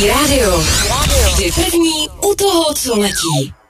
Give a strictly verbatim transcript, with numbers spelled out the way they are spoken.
Radioactive rádio. Vždy první u toho, co letí.